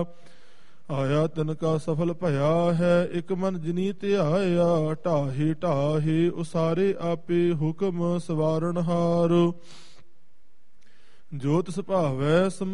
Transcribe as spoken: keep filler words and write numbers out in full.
ਆਇਆ ਤਿਨ ਕਾ ਸਫਲ ਭਇਆ ਹੈ, ਇਕ ਮਨ ਜਿਨੀ ਧਿਆਇਆ। ਢਾਹੇ ਢਾਹੇ ਉਸਾਰੇ ਆਪੇ, ਹੁਕਮ ਸਵਾਰਨ ਹਾਰ। ਜੋ ਤਿਸ ਭਾਵੈ